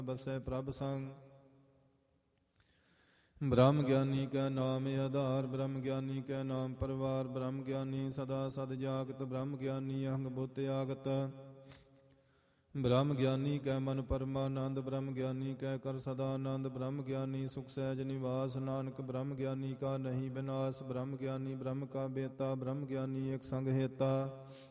ਬਸੈ ਪ੍ਰਭ ਸੰਗ। ਬ੍ਰਹਮ ਗਿਆਨੀ ਕੈ ਨਾਮ ਆਧਾਰ, ਬ੍ਰਹਮ ਗਿਆਨੀ ਕੈ ਨਾਮ ਪਰਵਾਰ, ਬ੍ਰਹਮ ਗਿਆਨੀ ਸਦਾ ਸਦ ਜਾਗਤ, ਬ੍ਰਹਮ ਗਿਆਨੀ ਅਹੰਗ ਬੁੱਤ ਆਗਤ। ਬ੍ਰਹਮ ਗਿਆਨੀ ਕੈ ਮਨ ਪਰਮਾਨੰਦ, ਬ੍ਰਹਮ ਗਿਆਨੀ ਕੈ ਕਰ ਸਦਾ ਆਨੰਦ, ਬ੍ਰਹਮ ਗਿਆਨੀ ਸੁਖ ਸਹਿਜ ਨਿਵਾਸ, ਨਾਨਕ ਬ੍ਰਹਮ ਗਿਆਨੀ ਕਾ ਨਹੀਂ ਬਿਨਾਸ਼। ਬ੍ਰਹਮ ਗਿਆਨੀ ਬ੍ਰਹਮ ਕਾ ਬੇਤਾ, ਬ੍ਰਹਮ ਗਿਆਨੀ ਇਕ ਸੰਗ ਹੇਤਾ।